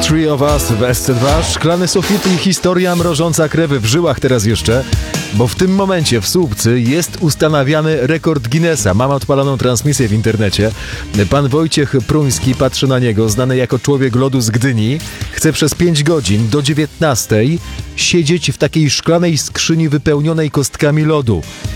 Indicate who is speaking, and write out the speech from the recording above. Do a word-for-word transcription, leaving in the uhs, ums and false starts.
Speaker 1: Three of Us w S C dwa. Szklane sufity i historia mrożąca krew w żyłach teraz jeszcze, bo w tym momencie w Słupcy jest ustanawiany rekord Guinnessa. Mam odpaloną transmisję w internecie. Pan Wojciech Pruński, patrzy na niego, znany jako człowiek lodu z Gdyni, chce przez pięć godzin do dziewiętnastej siedzieć w takiej szklanej skrzyni wypełnionej kostkami lodu.